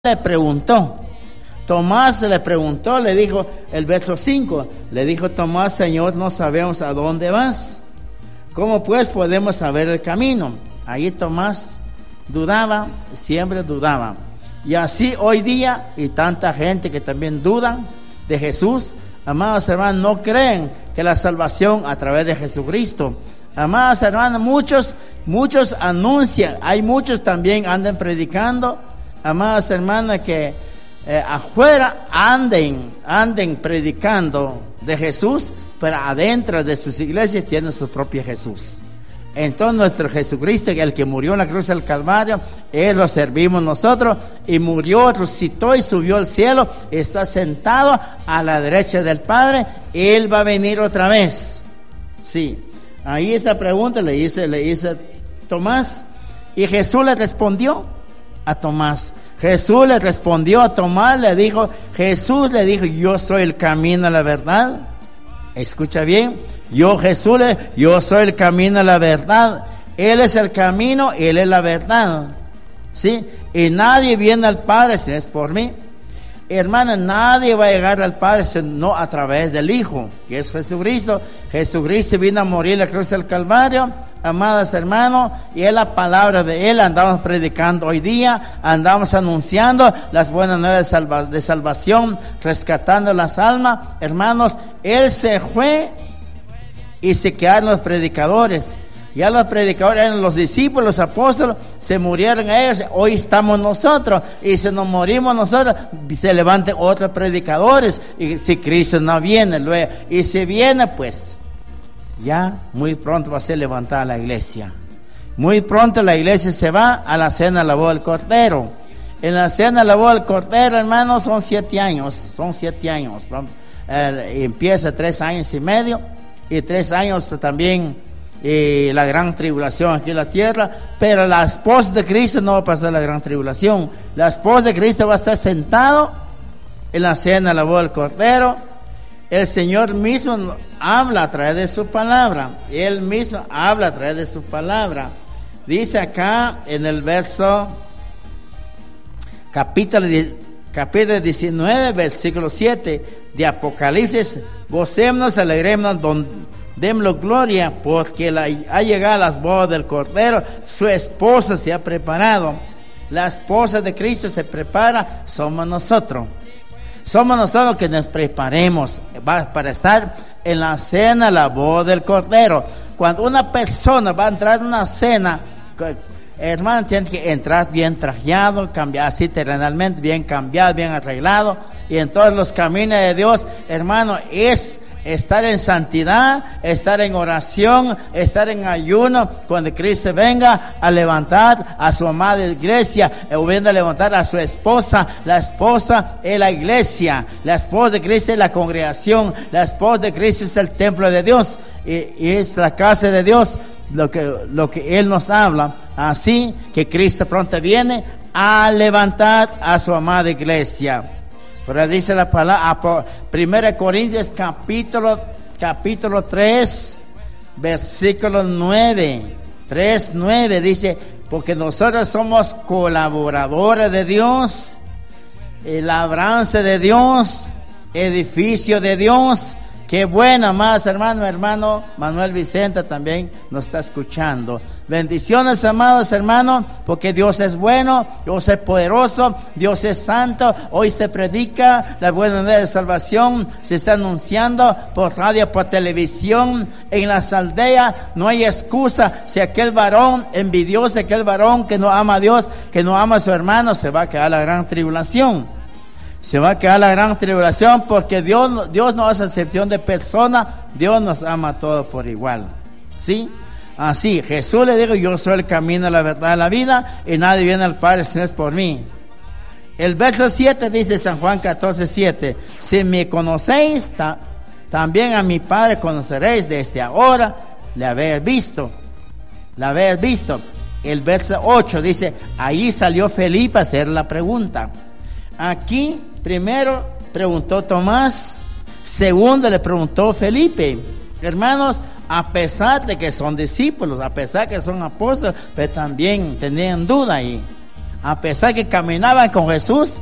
le preguntó. Tomás le preguntó, le dijo, el verso 5, le dijo Tomás: Señor, no sabemos a dónde vas. ¿Cómo pues podemos saber el camino? Ahí Tomás dudaba, siempre dudaba. Y así hoy día, y tanta gente que también duda de Jesús, amados hermanos, no creen que la salvación a través de Jesucristo. Amados hermanos, muchos anuncian, hay muchos también andan predicando, amados hermanos, que afuera anden predicando de Jesús, pero adentro de sus iglesias tienen su propio Jesús. Entonces nuestro Jesucristo, el que murió en la cruz del Calvario, Él lo servimos nosotros, y murió, resucitó y subió al cielo, está sentado a la derecha del Padre. Él va a venir otra vez. Sí, ahí esa pregunta le hice Tomás, y Jesús le respondió a Tomás. Jesús le respondió a Tomás, Jesús le dijo: yo soy el camino, la verdad. Escucha bien, yo soy el camino, la verdad. Él es el camino, Él es la verdad. ¿Sí? Y nadie viene al Padre si no es por mí. Hermano, nadie va a llegar al Padre sino a través del Hijo, que es Jesucristo. Jesucristo vino a morir en la cruz del Calvario, amados hermanos, y es la palabra de Él. Andamos predicando hoy día, andamos anunciando las buenas nuevas de salvación, rescatando las almas. Hermanos, Él se fue y se quedaron los predicadores. Ya los predicadores eran los discípulos, los apóstoles, se murieron ellos, hoy estamos nosotros, y si nos morimos nosotros, se levantan otros predicadores, y si Cristo no viene luego, y si viene, pues ya muy pronto va a ser levantada la iglesia. Muy pronto la iglesia se va a la cena de la boda del Cordero. En la cena de la boda del Cordero, hermanos, son 7 años. Vamos, empieza 3 años y medio, y 3 años también la gran tribulación aquí en la tierra. Pero la esposa de Cristo no va a pasar la gran tribulación. La esposa de Cristo va a estar sentado en la cena de la boda del Cordero. El Señor mismo habla a través de su palabra. Él mismo habla a través de su palabra. Dice acá en el verso capítulo 19, versículo 7 de Apocalipsis: gocémonos, alegrémonos, démosle gloria, porque ha llegado a las bodas del Cordero, su esposa se ha preparado. La esposa de Cristo se prepara, somos nosotros. Somos nosotros que nos preparemos para estar en la cena, la boda del Cordero. Cuando una persona va a entrar en una cena, hermano, tiene que entrar bien trajeado, cambiar así terrenalmente, bien cambiado, bien arreglado. Y en todos los caminos de Dios, hermano, es estar en santidad, estar en oración, estar en ayuno. Cuando Cristo venga a levantar a su amada iglesia, venga a levantar a su esposa. La esposa es la iglesia, la esposa de Cristo es la congregación, la esposa de Cristo es el templo de Dios, y es la casa de Dios, lo que Él nos habla. Así que Cristo pronto viene a levantar a su amada iglesia. Pero dice la palabra, 1 Corintios capítulo 3, versículo 9. 3:9 dice: porque nosotros somos colaboradores de Dios, labranza de Dios, edificio de Dios. Qué buena, más hermano Manuel Vicente también nos está escuchando. Bendiciones, amados hermanos, porque Dios es bueno, Dios es poderoso, Dios es santo. Hoy se predica la buena nueva de salvación, se está anunciando por radio, por televisión, en las aldeas. No hay excusa. Si aquel varón envidioso, aquel varón que no ama a Dios, que no ama a su hermano, se va a quedar la gran tribulación. Se va a quedar la gran tribulación, porque Dios no hace excepción de personas. Dios nos ama a todos por igual. ¿Sí? Así, Jesús le dijo: yo soy el camino, la verdad y la vida, y nadie viene al Padre si no es por mí. El verso 7 dice, San Juan 14:7: si me conocéis, también a mi Padre conoceréis. Desde ahora le habéis visto. El verso 8 dice: ahí salió Felipe a hacer la pregunta. Aquí primero preguntó Tomás, segundo le preguntó Felipe. Hermanos, a pesar de que son discípulos, a pesar de que son apóstoles, pero también tenían duda ahí. a pesar que caminaban con Jesús,